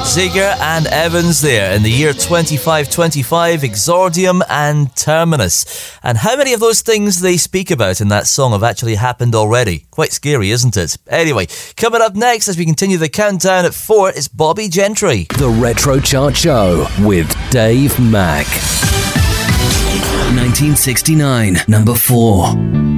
Ziegler and Evans there in the year 2525, Exordium and Terminus. And how many of those things they speak about in that song have actually happened already? Quite scary, isn't it? Anyway, coming up next as we continue the countdown at 4, it's Bobby Gentry. The Retro Chart Show with Dave Mack. 1969, number 4.